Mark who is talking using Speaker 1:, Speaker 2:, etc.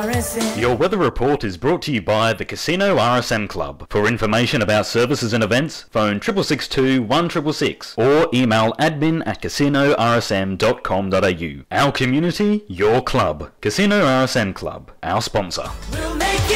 Speaker 1: RSM.
Speaker 2: Your weather report is brought to you by the Casino RSM Club. For information about services and events, phone 6662 1666 or email admin@casinorsm.com.au. Our community, your club. Casino RSM Club, our sponsor.
Speaker 1: We'll make